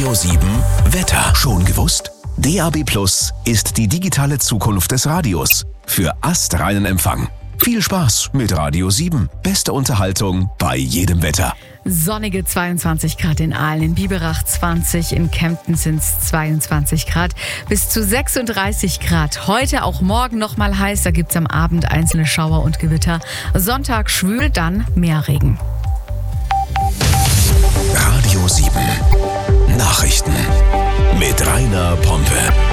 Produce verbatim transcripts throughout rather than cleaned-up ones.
Radio sieben Wetter. Schon gewusst? D A B Plus ist die digitale Zukunft des Radios. Für astreinen Empfang. Viel Spaß mit Radio sieben. Beste Unterhaltung bei jedem Wetter. Sonnige zweiundzwanzig Grad in Aalen, in Biberach zwanzig, in Kempten sind es zweiundzwanzig Grad, bis zu sechsunddreißig Grad. Heute, auch morgen noch mal heiß, da gibt es am Abend einzelne Schauer und Gewitter. Sonntag schwül, dann mehr Regen. Radio sieben Nachrichten mit Rainer Pompe.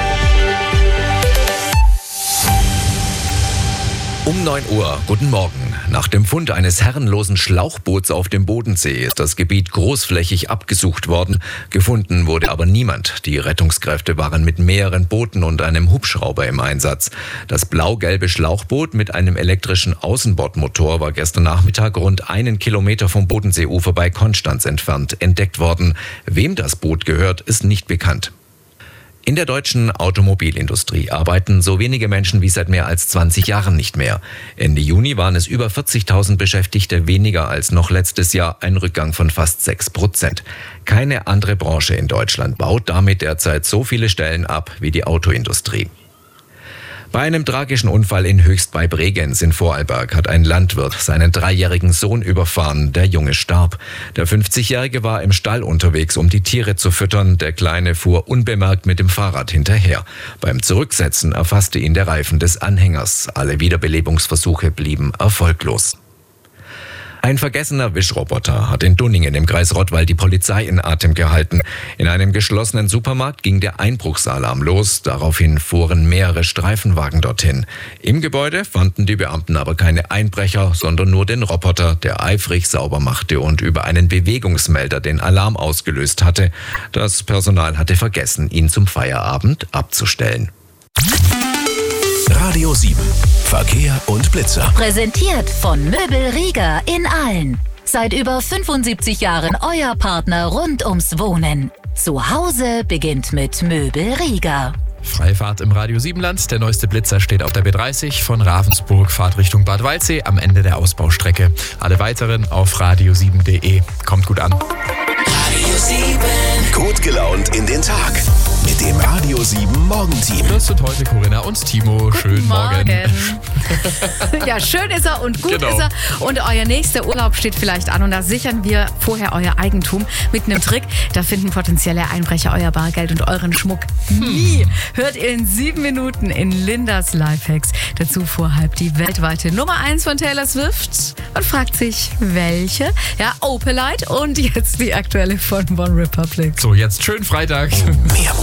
Um neun Uhr, guten Morgen. Nach dem Fund eines herrenlosen Schlauchboots auf dem Bodensee ist das Gebiet großflächig abgesucht worden. Gefunden wurde aber niemand. Die Rettungskräfte waren mit mehreren Booten und einem Hubschrauber im Einsatz. Das blau-gelbe Schlauchboot mit einem elektrischen Außenbordmotor war gestern Nachmittag rund einen Kilometer vom Bodenseeufer bei Konstanz entfernt entdeckt worden. Wem das Boot gehört, ist nicht bekannt. In der deutschen Automobilindustrie arbeiten so wenige Menschen wie seit mehr als zwanzig Jahren nicht mehr. Ende Juni waren es über vierzigtausend Beschäftigte weniger als noch letztes Jahr, ein Rückgang von fast sechs Prozent. Keine andere Branche in Deutschland baut damit derzeit so viele Stellen ab wie die Autoindustrie. Bei einem tragischen Unfall in Höchst bei Bregenz in Vorarlberg hat ein Landwirt seinen dreijährigen Sohn überfahren. Der Junge starb. Der fünfzigjährige war im Stall unterwegs, um die Tiere zu füttern. Der Kleine fuhr unbemerkt mit dem Fahrrad hinterher. Beim Zurücksetzen erfasste ihn der Reifen des Anhängers. Alle Wiederbelebungsversuche blieben erfolglos. Ein vergessener Wischroboter hat in Dunningen im Kreis Rottweil die Polizei in Atem gehalten. In einem geschlossenen Supermarkt ging der Einbruchsalarm los. Daraufhin fuhren mehrere Streifenwagen dorthin. Im Gebäude fanden die Beamten aber keine Einbrecher, sondern nur den Roboter, der eifrig sauber machte und über einen Bewegungsmelder den Alarm ausgelöst hatte. Das Personal hatte vergessen, ihn zum Feierabend abzustellen. Radio sieben Verkehr und Blitzer. Präsentiert von Möbel Rieger in Aalen. Seit über fünfundsiebzig Jahren euer Partner rund ums Wohnen. Zu Hause beginnt mit Möbel Rieger. Freifahrt im Radio sieben Land. Der neueste Blitzer steht auf der B dreißig von Ravensburg, Fahrt Richtung Bad Waldsee am Ende der Ausbaustrecke. Alle weiteren auf radio sieben punkt de. Kommt gut an. Radio sieben. Gut gelaunt in den Tag. Mit dem Radio sieben Morgenteam. Das sind heute Corinna und Timo. Guten Schönen Morgen. Morgen. Ja, schön ist er und gut Genau. ist er. Und euer nächster Urlaub steht vielleicht an. Und da sichern wir vorher euer Eigentum mit einem Trick. Da finden potenzielle Einbrecher euer Bargeld und euren Schmuck nie. Hört ihr in sieben Minuten in Lindas Lifehacks. Dazu vor halb die weltweite Nummer eins von Taylor Swift. Und fragt sich, welche? Ja, Opalite und jetzt die aktuelle von One Republic. So, jetzt schönen Freitag. Mehr